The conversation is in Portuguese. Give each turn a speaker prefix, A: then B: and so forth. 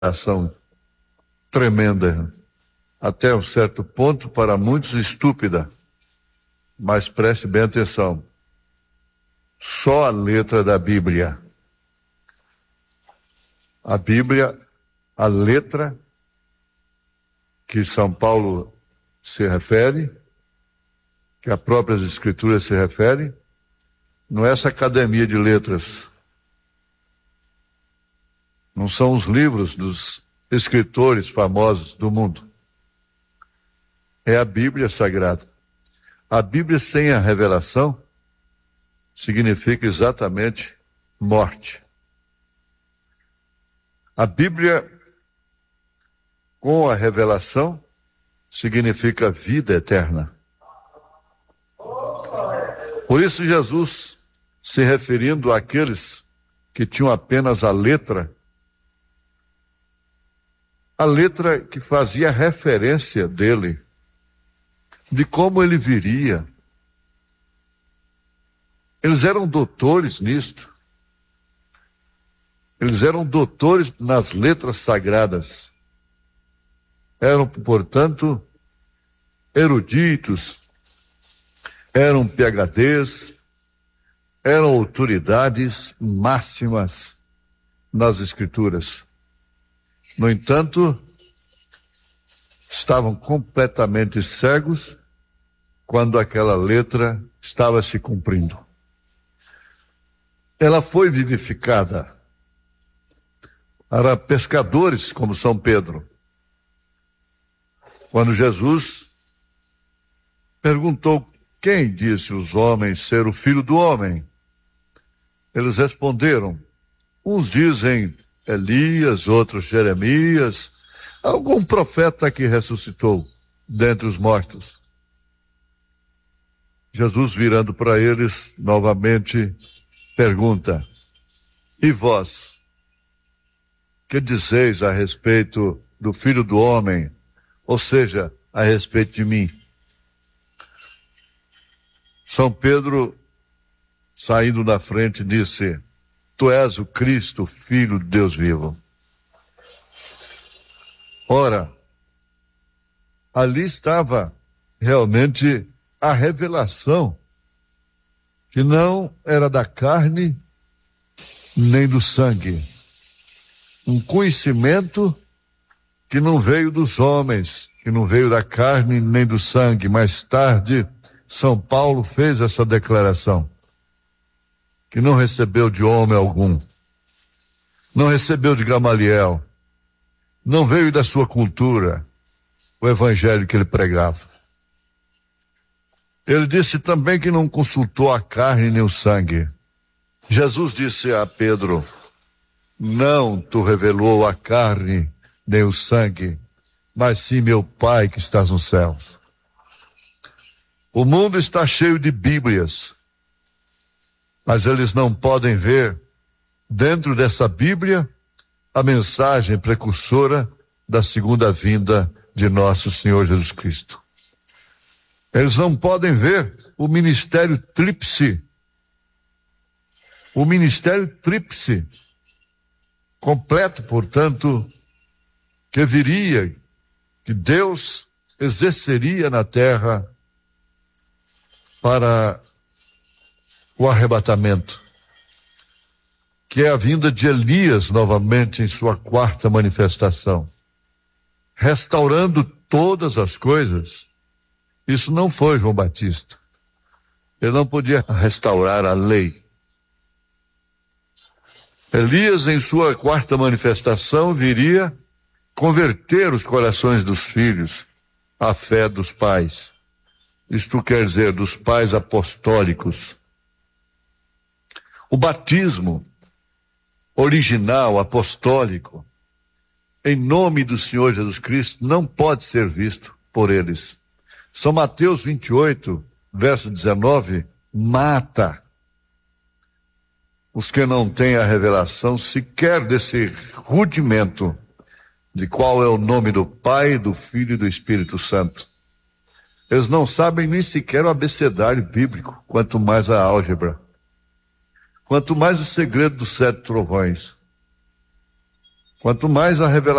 A: ação tremenda, até um certo ponto, para muitos estúpida. Mas preste bem atenção. Só a letra da Bíblia. A Bíblia, a letra que São Paulo se refere, que a própria Escritura se refere, não é essa academia de letras. Não são os livros dos escritores famosos do mundo. É a Bíblia Sagrada. A Bíblia sem a revelação significa exatamente morte. A Bíblia com a revelação significa vida eterna. Por isso Jesus, se referindo àqueles que tinham apenas a letra que fazia referência dele, de como ele viria. Eles eram doutores nisto. Eles eram doutores nas letras sagradas. Eram, portanto, eruditos, eram PhDs, eram autoridades máximas nas Escrituras. No entanto, estavam completamente cegos quando aquela letra estava se cumprindo. Ela foi vivificada para pescadores como São Pedro. Quando Jesus perguntou quem disse os homens ser o Filho do Homem, eles responderam, uns dizem Elias, outros Jeremias, algum profeta que ressuscitou dentre os mortos. Jesus, virando para eles, novamente pergunta, e vós, que dizeis a respeito do Filho do Homem, ou seja, a respeito de mim? São Pedro, saindo na frente, disse, tu és o Cristo, Filho de Deus vivo. Ora, ali estava realmente a revelação, que não era da carne nem do sangue. Um conhecimento que não veio dos homens, que não veio da carne nem do sangue. Mais tarde, São Paulo fez essa declaração, que não recebeu de homem algum, não recebeu de Gamaliel, não veio da sua cultura o evangelho que ele pregava. Ele disse também que não consultou a carne nem o sangue. Jesus disse a Pedro, não tu revelou a carne nem o sangue, mas sim meu Pai que estás nos céus. O mundo está cheio de Bíblias, mas eles não podem ver dentro dessa Bíblia a mensagem precursora da segunda vinda de nosso Senhor Jesus Cristo. Eles não podem ver o ministério tríplice. O ministério tríplice, completo, portanto, que viria, que Deus exerceria na terra para o arrebatamento, que é a vinda de Elias novamente em sua quarta manifestação, restaurando todas as coisas. Isso não foi João Batista. Ele não podia restaurar a lei. Elias, em sua quarta manifestação, viria converter os corações dos filhos à fé dos pais. Isto quer dizer, dos pais apostólicos. O batismo original, apostólico, em nome do Senhor Jesus Cristo, não pode ser visto por eles. São Mateus 28, verso 19, mata os que não têm a revelação sequer desse rudimento de qual é o nome do Pai, do Filho e do Espírito Santo. Eles não sabem nem sequer o abecedário bíblico, quanto mais a álgebra, quanto mais o segredo dos 7 trovões. Quanto mais a revelação